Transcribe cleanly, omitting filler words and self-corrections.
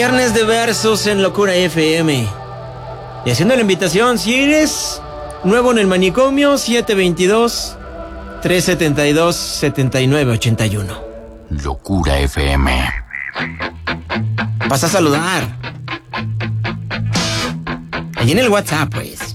Viernes de versos en Locura FM. Y haciendo la invitación, si eres nuevo en el manicomio, 722-372-7981. Locura FM. Vas a saludar. Allí en el WhatsApp, pues.